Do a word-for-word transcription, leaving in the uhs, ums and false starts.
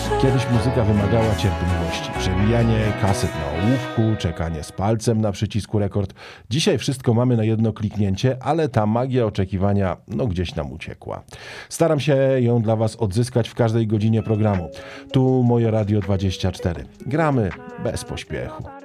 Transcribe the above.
Kiedyś muzyka wymagała cierpliwości, przewijanie kaset na ołówku, czekanie z palcem na przycisku rekord. Dzisiaj wszystko mamy na jedno kliknięcie, ale ta magia oczekiwania no gdzieś nam uciekła. Staram się ją dla Was odzyskać w każdej godzinie programu. Tu moje Radio dwadzieścia cztery. Gramy bez pośpiechu.